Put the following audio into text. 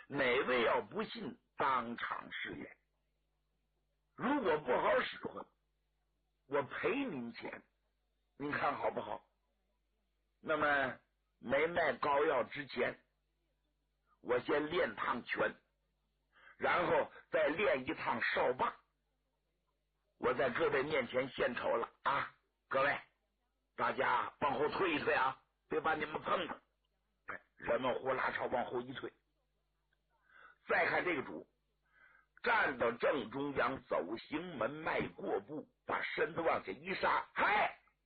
哪位要不信，当场试验。如果不好使唤，我赔您钱，您看好不好？那么没卖膏药之前，我先练趟拳，然后再练一趟哨棒，我在各位面前献丑了啊！各位，大家往后退一退啊，别把你们碰着。人们呼啦朝往后一退。再看这个主站到正中央，走行门迈过步，把身子往下一刹，嗨，